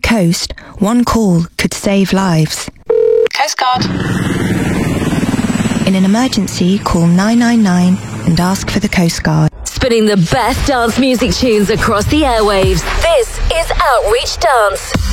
coast, one call could save lives. Coast Guard. In an emergency, call 999 and ask for the Coast Guard. Spinning the best dance music tunes across the airwaves. This is Outreach Dance.